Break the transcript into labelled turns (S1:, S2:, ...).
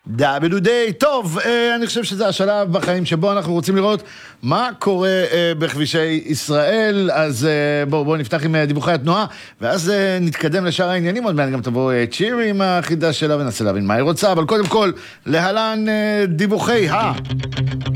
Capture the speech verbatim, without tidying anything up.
S1: דאבלו דיי, טוב, אני חושב שזה השלב בחיים שבו אנחנו רוצים לראות מה קורה בכבישי ישראל, אז בואו בוא נפתח עם דיווחי התנועה, ואז נתקדם לשאר העניינים, עוד מעט גם תבוא צ'ירי עם החידה שלה וננסה להבין מה היא רוצה, אבל קודם כל, להלן דיווחי ה...